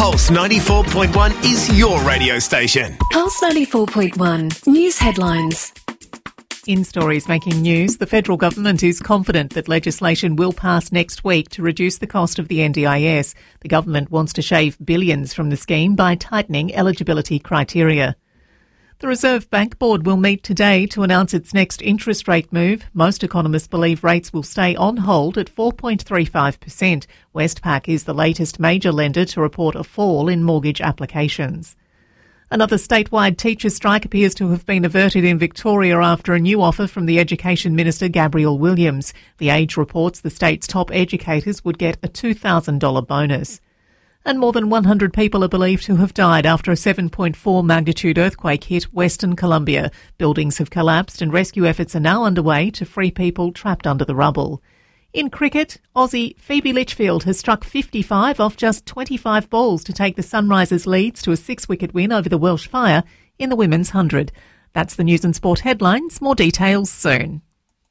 Pulse 94.1 is your radio station. Pulse 94.1 News Headlines. In stories making news, the federal government is confident that legislation will pass next week to reduce the cost of the NDIS. The government wants to shave billions from the scheme by tightening eligibility criteria. The Reserve Bank Board will meet today to announce its next interest rate move. Most economists believe rates will stay on hold at 4.35%. Westpac is the latest major lender to report a fall in mortgage applications. Another statewide teachers' strike appears to have been averted in Victoria after a new offer from the Education Minister Gabrielle Williams. The Age reports the state's top educators would get a $2,000 bonus. And more than 100 people are believed to have died after a 7.4 magnitude earthquake hit Western Colombia. Buildings have collapsed and rescue efforts are now underway to free people trapped under the rubble. In cricket, Aussie Phoebe Litchfield has struck 55 off just 25 balls to take the Sunrisers Leeds to a 6-wicket win over the Welsh Fire in the Women's 100. That's the news and sport headlines. More details soon.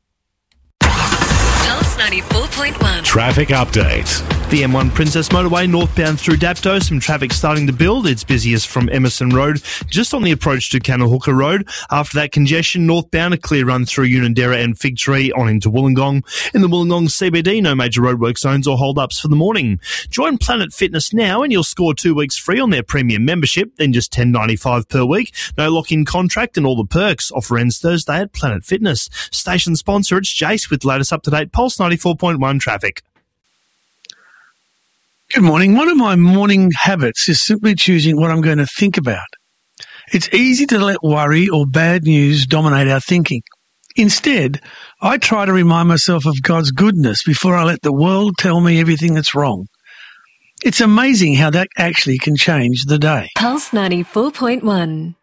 Pulse 94.1. Traffic update. The M1 Princess Motorway northbound through Dapto, some traffic starting to build. It's busiest from Emerson Road, just on the approach to Kanahooka Road. After that congestion, northbound, a clear run through Unanderra and Fig Tree on into Wollongong. In the Wollongong CBD, no major roadwork zones or hold-ups for the morning. Join Planet Fitness now and you'll score 2 weeks free on their premium membership, then just $10.95 per week. No lock-in contract and all the perks. Offer ends Thursday at Planet Fitness. Station sponsor, it's Jace with latest up-to-date Pulse 94.1 traffic. Good morning. One of my morning habits is simply choosing what I'm going to think about. It's easy to let worry or bad news dominate our thinking. Instead, I try to remind myself of God's goodness before I let the world tell me everything that's wrong. It's amazing how that actually can change the day. Pulse 94.1.